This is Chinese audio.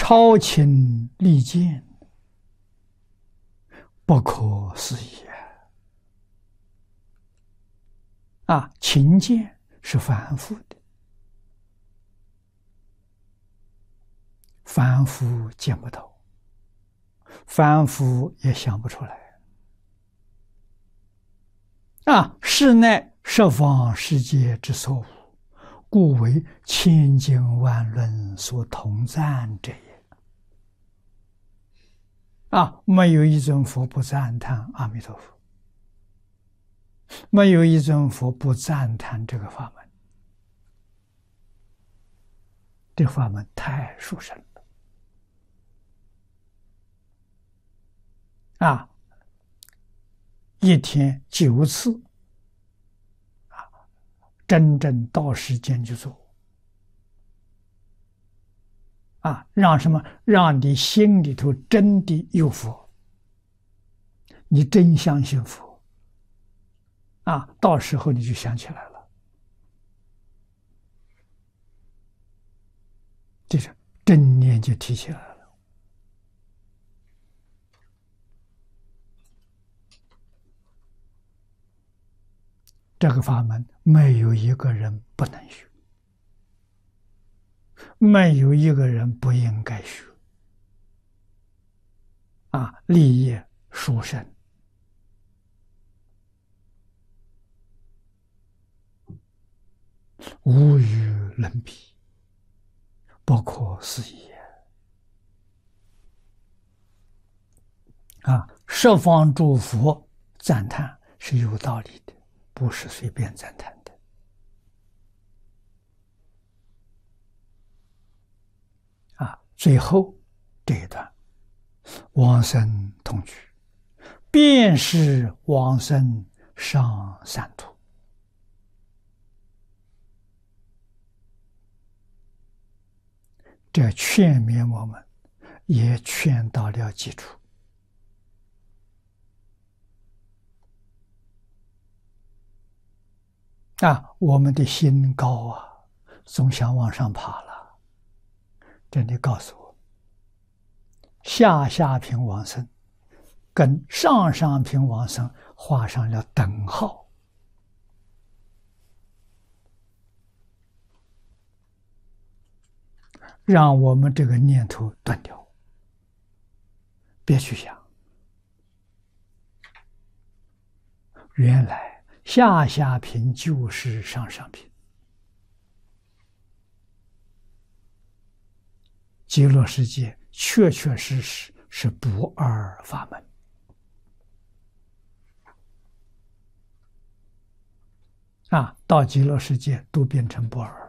超情利剑，不可思议啊！情见是凡夫的，凡夫见不到，凡夫也想不出来啊！是乃十方世界之所无，故为千经万论所同赞者也。啊，没有一尊佛不赞叹阿弥陀佛，没有一尊佛不赞叹这个法门。这法门太殊胜了啊！一天9次啊，真正到时间去做啊，让什么？让你心里头真的有佛，你真相信佛啊，到时候你就想起来了，这是正念就提起来了。这个法门没有一个人不能学，没有一个人不应该学啊！立业殊胜，无与伦比，不可思议啊！十方诸佛赞叹是有道理的，不是随便赞叹的啊！最后这一段，往生同居，便是往生上三途。这劝勉我们，也劝到了基础啊！我们的心高啊，总想往上爬了。这里告诉我，下品往生跟上品往生画上了等号，让我们这个念头断掉，别去想。原来下品就是上品，极乐世界确确实实是不二法门啊！到极乐世界都变成不二